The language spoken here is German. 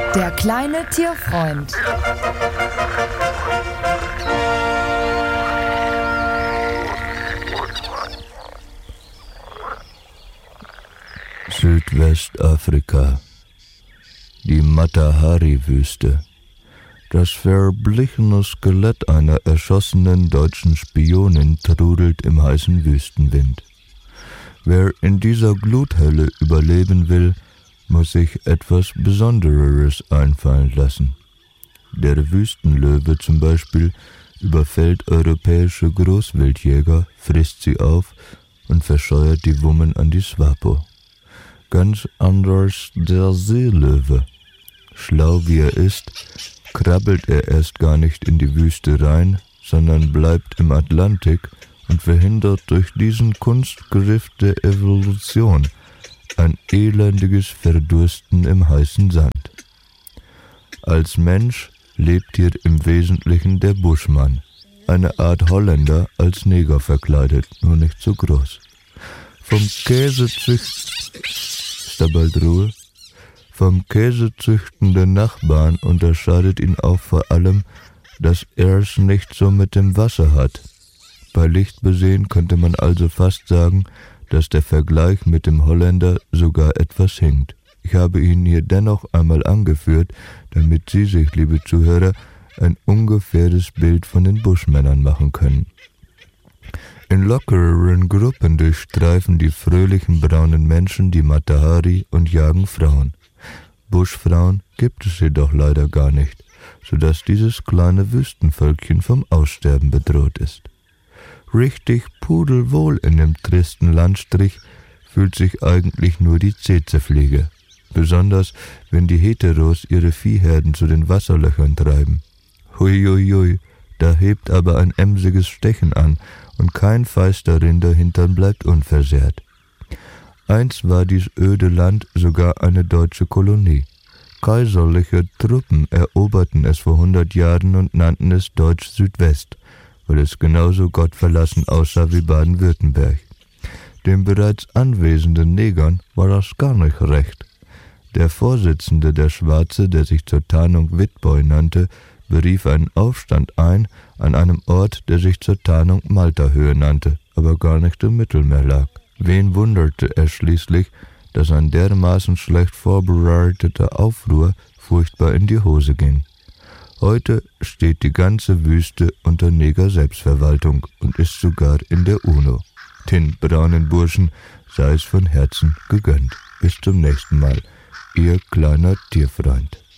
Der kleine Tierfreund. Südwestafrika. Die Matahari-Wüste. Das verblichene Skelett einer erschossenen deutschen Spionin trudelt im heißen Wüstenwind. Wer in dieser Gluthölle überleben will, muss sich etwas Besondereres einfallen lassen. Der Wüstenlöwe zum Beispiel überfällt europäische Großwildjäger, frisst sie auf und verscheuert die Wummen an die Swapo. Ganz anders der Seelöwe. Schlau wie er ist, krabbelt er erst gar nicht in die Wüste rein, sondern bleibt im Atlantik und verhindert durch diesen Kunstgriff der Evolution ein elendiges Verdursten im heißen Sand. Als Mensch lebt hier im Wesentlichen der Buschmann, eine Art Holländer als Neger verkleidet, nur nicht so groß. Vom käsezüchtenden Nachbarn unterscheidet ihn auch vor allem, dass er es nicht so mit dem Wasser hat. Bei Licht besehen könnte man also fast sagen, dass der Vergleich mit dem Holländer sogar etwas hinkt. Ich habe ihn hier dennoch einmal angeführt, damit Sie sich, liebe Zuhörer, ein ungefähres Bild von den Buschmännern machen können. In lockereren Gruppen durchstreifen die fröhlichen braunen Menschen die Matahari und jagen Frauen. Buschfrauen gibt es jedoch leider gar nicht, sodass dieses kleine Wüstenvölkchen vom Aussterben bedroht ist. Richtig pudelwohl in dem tristen Landstrich fühlt sich eigentlich nur die Tsetsefliege, besonders wenn die Heteros ihre Viehherden zu den Wasserlöchern treiben. Huiuiui, da hebt aber ein emsiges Stechen an und kein feister Rinderhintern bleibt unversehrt. Einst war dies öde Land sogar eine deutsche Kolonie. Kaiserliche Truppen eroberten es vor 100 Jahren und nannten es Deutsch-Südwest, weil es genauso gottverlassen aussah wie Baden-Württemberg. Den bereits anwesenden Negern war das gar nicht recht. Der Vorsitzende der Schwarze, der sich zur Tarnung Witboy nannte, berief einen Aufstand ein an einem Ort, der sich zur Tarnung Maltahöhe nannte, aber gar nicht im Mittelmeer lag. Wen wunderte es schließlich, dass ein dermaßen schlecht vorbereiteter Aufruhr furchtbar in die Hose ging. Heute steht die ganze Wüste unter Neger-Selbstverwaltung und ist sogar in der UNO. Den braunen Burschen sei es von Herzen gegönnt. Bis zum nächsten Mal, Ihr kleiner Tierfreund.